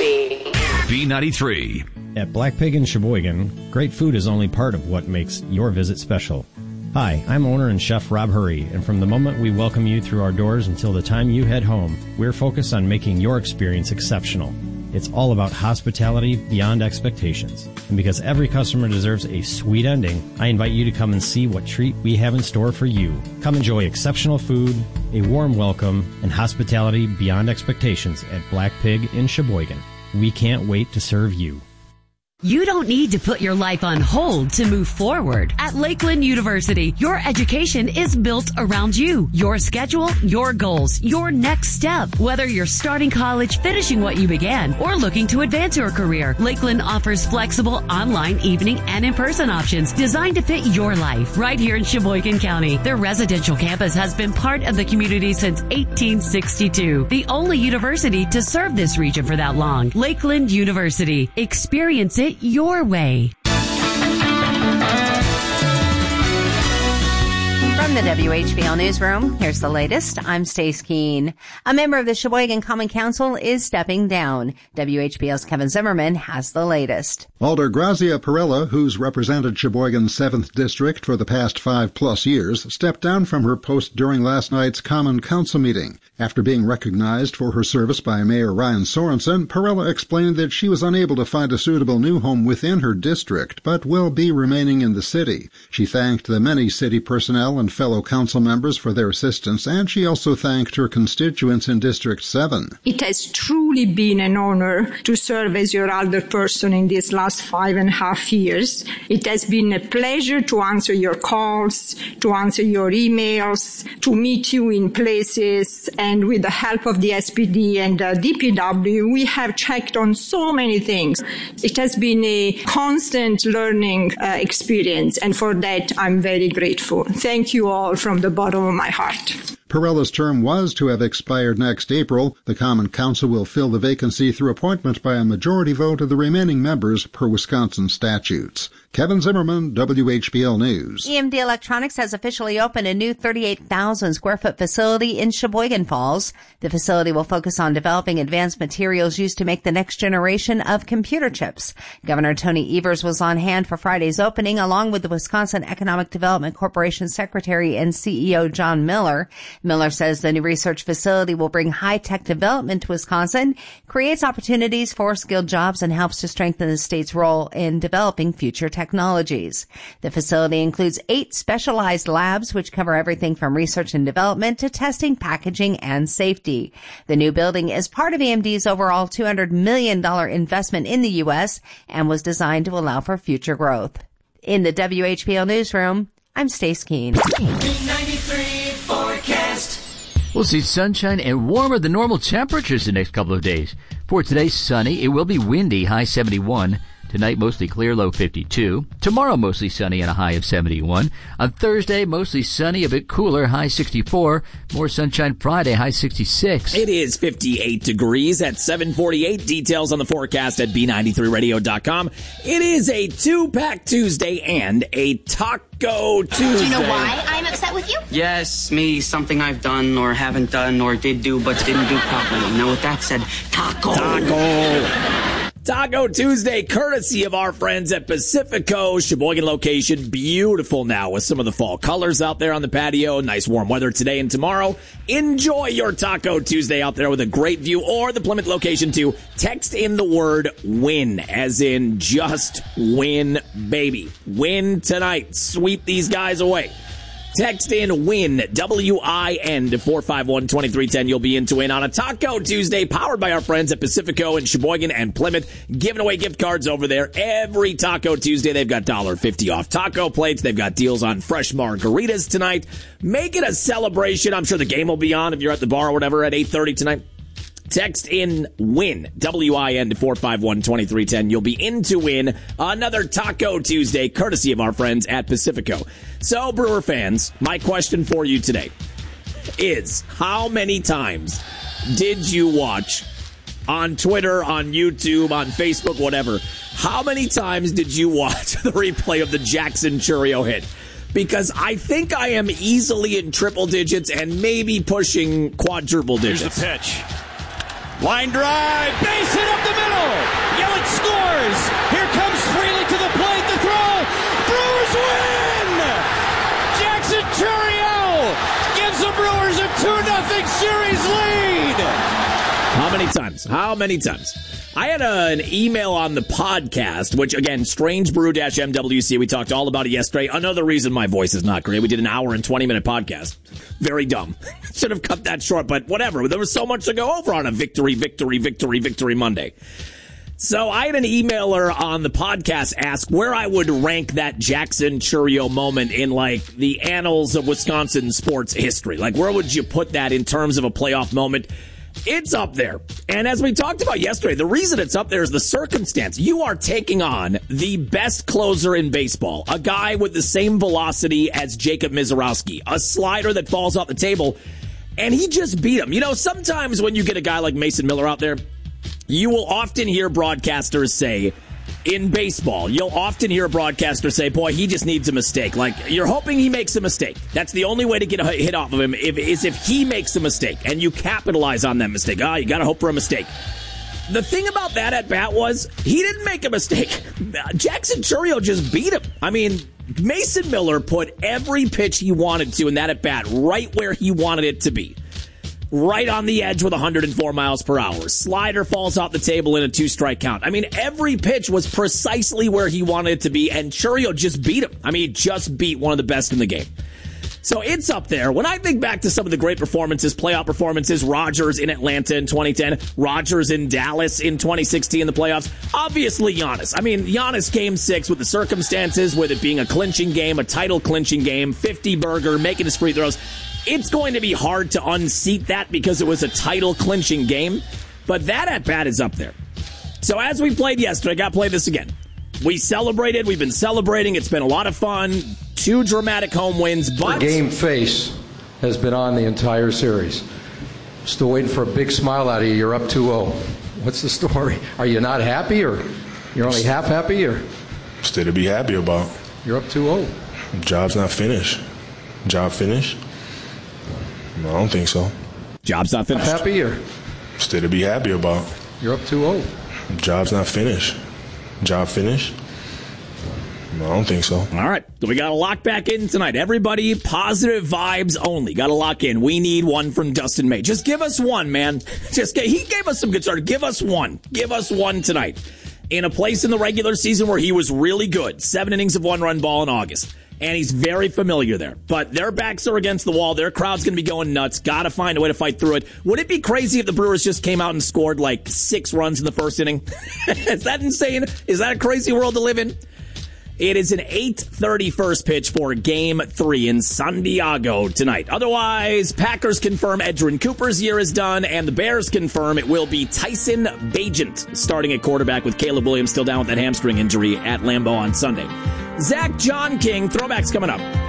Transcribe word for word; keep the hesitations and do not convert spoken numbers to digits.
ninety-three. B ninety-three. At Black Pig in Sheboygan, great food is only part of what makes your visit special. Hi, I'm owner and chef Rob Hurry, and from the moment we welcome you through our doors until the time you head home, we're focused on making your experience exceptional. It's all about hospitality beyond expectations. And because every customer deserves a sweet ending, I invite you to come and see what treat we have in store for you. Come enjoy exceptional food, a warm welcome, and hospitality beyond expectations at Black Pig in Sheboygan. We can't wait to serve you. You don't need to put your life on hold to move forward. At Lakeland University, your education is built around you, your schedule, your goals, your next step. Whether you're starting college, finishing what you began, or looking to advance your career, Lakeland offers flexible online, evening, and in-person options designed to fit your life. Right here in Sheboygan County, their residential campus has been part of the community since eighteen sixty-two. The only university to serve this region for that long. Lakeland University. Experience it your way. From the W H B L Newsroom, here's the latest. I'm Stace Keene. A member of the Sheboygan Common Council is stepping down. W H B L's Kevin Zimmerman has the latest. Alder Grazia Perella, who's represented Sheboygan's seventh District for the past five-plus years, stepped down from her post during last night's Common Council meeting. After being recognized for her service by Mayor Ryan Sorensen, Perella explained that she was unable to find a suitable new home within her district, but will be remaining in the city. She thanked the many city personnel and fellow council members for their assistance, and she also thanked her constituents in District seven. It has truly been an honor to serve as your alderperson in these last five and a half years. It has been a pleasure to answer your calls, to answer your emails, to meet you in places, and with the help of the S P D and uh, D P W, we have checked on so many things. It has been a constant learning uh, experience, and for that, I'm very grateful. Thank you all from the bottom of my heart. Perella's term was to have expired next April. The Common Council will fill the vacancy through appointment by a majority vote of the remaining members per Wisconsin statutes. Kevin Zimmerman, W H B L News. E M D Electronics has officially opened a new thirty-eight thousand square foot facility in Sheboygan Falls. The facility will focus on developing advanced materials used to make the next generation of computer chips. Governor Tony Evers was on hand for Friday's opening, along with the Wisconsin Economic Development Corporation Secretary and C E O John Miller. Miller says the new research facility will bring high-tech development to Wisconsin, creates opportunities for skilled jobs, and helps to strengthen the state's role in developing future technologies. The facility includes eight specialized labs, which cover everything from research and development to testing, packaging, and safety. The new building is part of E M D's overall two hundred million dollars investment in the U S and was designed to allow for future growth. In the W H B L Newsroom, I'm Stace Keene. We'll see sunshine and warmer than normal temperatures the next couple of days. For today, sunny. It will be windy, high seventy-one. Tonight, mostly clear, low fifty-two. Tomorrow, mostly sunny and a high of seventy-one. On Thursday, mostly sunny, a bit cooler, high sixty-four. More sunshine Friday, high sixty-six. It is fifty-eight degrees at seven forty-eight. Details on the forecast at B ninety-three radio dot com. It is a two-pack Tuesday and a Taco Tuesday. Do you know why I'm upset with you? Yes, me, something I've done or haven't done or did do but didn't do properly. Now, with that said, taco. Taco. Taco Tuesday, courtesy of our friends at Pacifico. Sheboygan location, beautiful now with some of the fall colors out there on the patio. Nice warm weather today and tomorrow. Enjoy your Taco Tuesday out there with a great view, or the Plymouth location too. Text in the word win, as in just win, baby. Win tonight. Sweep these guys away. Text in WIN, W I N, to four five one, two three one zero. You'll be in to win on a Taco Tuesday, powered by our friends at Pacifico in Sheboygan and Plymouth, giving away gift cards over there every Taco Tuesday. They've got one dollar fifty off taco plates. They've got deals on fresh margaritas tonight. Make it a celebration. I'm sure the game will be on if you're at the bar or whatever at eight thirty tonight. Text in WIN, W I N, to four five one, two three one zero. You'll be in to win another Taco Tuesday, courtesy of our friends at Pacifico. So, Brewer fans, my question for you today is, how many times did you watch on Twitter, on YouTube, on Facebook, whatever, how many times did you watch the replay of the Jackson Chourio hit? Because I think I am easily in triple digits and maybe pushing quadruple digits. Here's the pitch. Line drive, base hit up the middle. times? How many times? I had a, an email on the podcast, which, again, Strange Brew M W C. We talked all about it yesterday. Another reason my voice is not great. We did an hour and twenty-minute podcast. Very dumb. Should have cut that short, but whatever. There was so much to go over on a victory, victory, victory, victory Monday. So I had an emailer on the podcast ask where I would rank that Jackson Chourio moment in, like, the annals of Wisconsin sports history. Like, where would you put that in terms of a playoff moment? It's up there. And as we talked about yesterday, the reason it's up there is the circumstance. You are taking on the best closer in baseball, a guy with the same velocity as Jacob Misiorowski, a slider that falls off the table, and he just beat him. You know, sometimes when you get a guy like Mason Miller out there, you will often hear broadcasters say, in baseball, you'll often hear a broadcaster say, boy, he just needs a mistake. Like, you're hoping he makes a mistake. That's the only way to get a hit off of him if, is if he makes a mistake, and you capitalize on that mistake. Ah, you got to hope for a mistake. The thing about that at bat was he didn't make a mistake. Jackson Chourio just beat him. I mean, Mason Miller put every pitch he wanted to in that at bat right where he wanted it to be. Right on the edge with one hundred four miles per hour. Slider falls off the table in a two-strike count. I mean, every pitch was precisely where he wanted it to be, and Chourio just beat him. I mean, he just beat one of the best in the game. So it's up there. When I think back to some of the great performances, playoff performances, Rogers in Atlanta in twenty ten, Rogers in Dallas in twenty sixteen in the playoffs, obviously Giannis. I mean, Giannis game six with the circumstances, with it being a clinching game, a title clinching game, fifty burger, making his free throws. It's going to be hard to unseat that because it was a title-clinching game, but that at-bat is up there. So as we played yesterday, I got to play this again. We celebrated. We've been celebrating. It's been a lot of fun. Two dramatic home wins, but... The game face has been on the entire series. Still waiting for a big smile out of you. You're up two oh. What's the story? Are you not happy, or you're only half happy, or... Still to be happy about. You're up two oh. Job's not finished. Job finished? No, I don't think so. Job's not finished. Happy, or? Still to be happy about. You're up two oh. Job's not finished. Job finished? No, I don't think so. All right. So we got to lock back in tonight. Everybody, positive vibes only. Got to lock in. We need one from Dustin May. Just give us one, man. Just get, He gave us some good start. Give us one. Give us one tonight. In a place in the regular season where he was really good. Seven innings of one-run ball in August. And he's very familiar there. But their backs are against the wall. Their crowd's going to be going nuts. Got to find a way to fight through it. Would it be crazy if the Brewers just came out and scored like six runs in the first inning? Is that insane? Is that a crazy world to live in? It is an eight thirty first pitch for Game three in San Diego tonight. Otherwise, Packers confirm Edgerrin Cooper's year is done, and the Bears confirm it will be Tyson Bagent starting at quarterback with Caleb Williams still down with that hamstring injury at Lambeau on Sunday. Zach John King, throwbacks coming up.